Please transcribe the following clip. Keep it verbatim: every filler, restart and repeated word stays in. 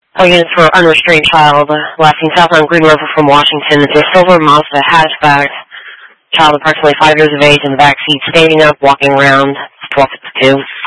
All units for unrestrained child, last seen south on Green River from Washington. It's a silver Mazda hatchback. Child approximately five years of age in the back seat, standing up, walking around, twelve fifty-two.